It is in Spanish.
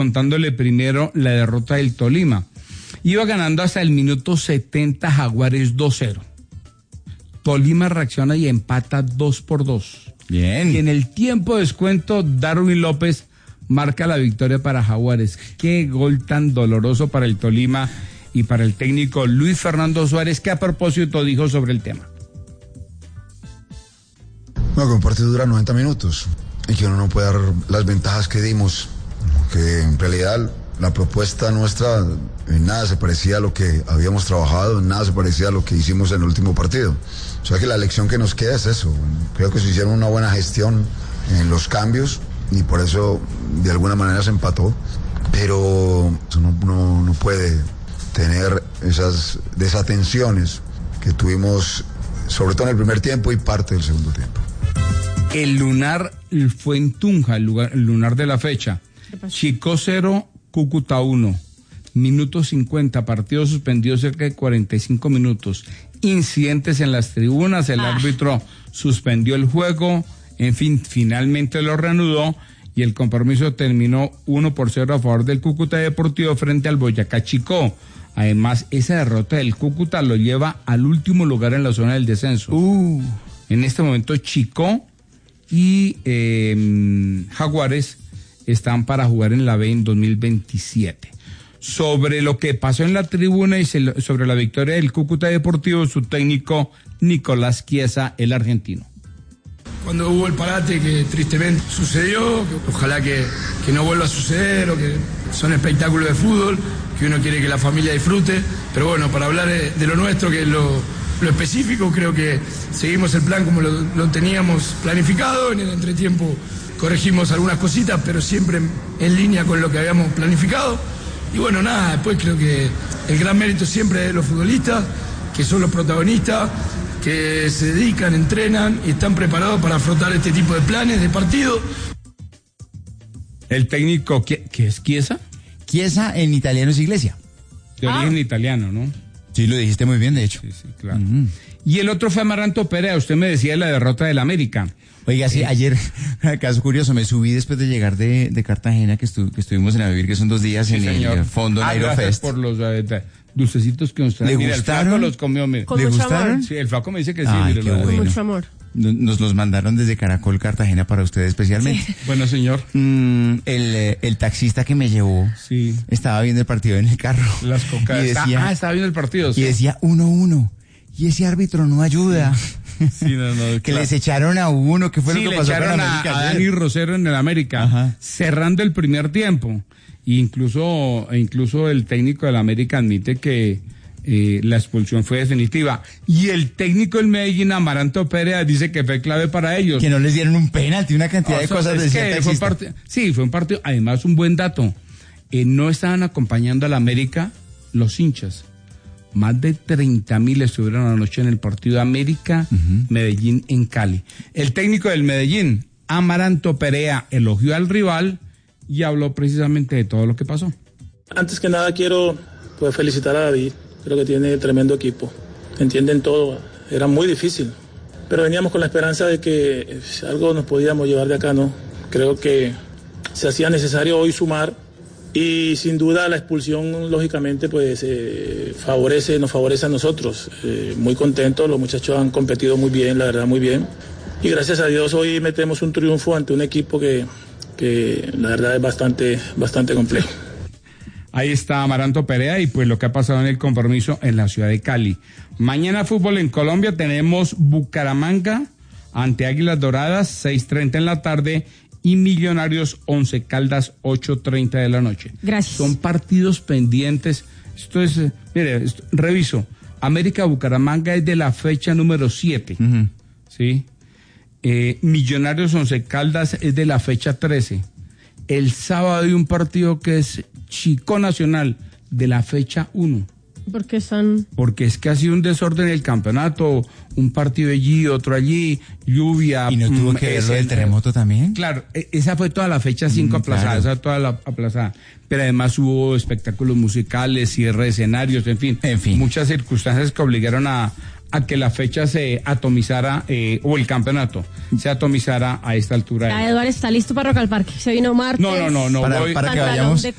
contándole primero la derrota del Tolima. Iba ganando hasta el minuto 70 Jaguares 2-0. Tolima reacciona y empata 2-2. Bien. Y en el tiempo de descuento, Darwin López marca la victoria para Jaguares. Qué gol tan doloroso para el Tolima y para el técnico Luis Fernando Suárez, que a propósito dijo sobre el tema. No, que un partido dura 90 minutos y que uno no puede dar las ventajas que dimos, que en realidad la propuesta nuestra en nada se parecía a lo que habíamos trabajado, en nada se parecía a lo que hicimos en el último partido. O sea que la lección que nos queda es eso. Creo que se hicieron una buena gestión en los cambios y por eso de alguna manera se empató, pero eso no puede tener esas desatenciones que tuvimos, sobre todo en el primer tiempo y parte del segundo tiempo. El lunar fue en Tunja, el lunar de la fecha. Chicó 0, Cúcuta 1. Minuto 50, partido suspendido cerca de 45 minutos. Incidentes en las tribunas, el árbitro suspendió el juego, en fin, finalmente lo reanudó y el compromiso terminó 1-0 a favor del Cúcuta Deportivo frente al Boyacá Chicó. Además, esa derrota del Cúcuta lo lleva al último lugar en la zona del descenso. En este momento Chicó y Jaguares están para jugar en la B en 2027. Sobre lo que pasó en la tribuna y sobre la victoria del Cúcuta Deportivo, su técnico Nicolás Chiesa, el argentino. Cuando hubo el parate que tristemente sucedió, ojalá que no vuelva a suceder, o que son espectáculos de fútbol, que uno quiere que la familia disfrute, pero bueno, para hablar de lo nuestro, que es lo específico, creo que seguimos el plan como lo teníamos planificado. En el entretiempo corregimos algunas cositas, pero siempre en línea con lo que habíamos planificado. Y bueno, nada, después creo que el gran mérito siempre es de los futbolistas, que son los protagonistas, que se dedican, entrenan y están preparados para afrontar este tipo de planes, de partido. El técnico, ¿qué es Chiesa? Chiesa en italiano es iglesia. De origen italiano, ¿no? Sí, lo dijiste muy bien, de hecho. Sí, claro. Y el otro fue Amaranto Perea. Usted me decía de la derrota del América. Oiga, sí, ayer, caso curioso, me subí después de llegar de Cartagena, que estuvimos en Avivir, que son 2 días en el fondo Aerofest. Por los dulcecitos que nos traen. ¿Le gustaron? El Flaco los comió. Mira. ¿Le gustaron? Sí, el Flaco me dice que sí. Ay, mire, qué bueno. Con mucho amor. Nos los mandaron desde Caracol, Cartagena, para usted especialmente. Sí. Bueno, señor. El taxista que me llevó estaba viendo el partido en el carro. Las cocas. Estaba viendo el partido. Y decía 1-1. Y ese árbitro no ayuda. Sí, no, que les echaron a uno, que fue lo que pasó con América a Dani Rosero en el América. Ajá. Cerrando el primer tiempo. Incluso el técnico del América admite que la expulsión fue definitiva. Y el técnico del Medellín, Amaranto Perea, dice que fue clave para ellos. Que no les dieron un penalti, una cantidad de cosas. Fue un partido, además un buen dato. No estaban acompañando al América los hinchas. Más de 30,000 estuvieron anoche en el partido de América, Medellín en Cali. El técnico del Medellín, Amaranto Perea, elogió al rival y habló precisamente de todo lo que pasó. Antes que nada quiero felicitar a David. Creo que tiene tremendo equipo. Entienden todo. Era muy difícil. Pero veníamos con la esperanza de que algo nos podíamos llevar de acá, ¿no? Creo que se hacía necesario hoy sumar. Y sin duda la expulsión, lógicamente, pues nos favorece a nosotros. Muy contentos, los muchachos han competido muy bien, la verdad, muy bien. Y gracias a Dios hoy metemos un triunfo ante un equipo que la verdad es bastante complejo. Ahí está Amaranto Perea y pues lo que ha pasado en el compromiso en la ciudad de Cali. Mañana fútbol en Colombia, tenemos Bucaramanga ante Águilas Doradas, 6:30 en la tarde, y Millonarios 11 Caldas 8:30 de la noche. Gracias. Son partidos pendientes. Esto es, reviso. América Bucaramanga es de la fecha número 7. ¿Sí? Millonarios 11 Caldas es de la fecha 13. El sábado hay un partido que es Chico Nacional de la fecha 1. ¿Por qué están? Porque es que ha sido un desorden en el campeonato, un partido allí, otro allí, lluvia. ¿Y no tuvo que ver lo del terremoto también? Claro, esa fue toda la fecha 5 aplazada, claro. Esa toda la aplazada. Pero además hubo espectáculos musicales, cierre de escenarios, en fin. Muchas circunstancias que obligaron a que la fecha se atomizara, o el campeonato se atomizara a esta altura. Ya Eduardo está listo para Rock al Parque. Se vino martes. No. Para que vayamos.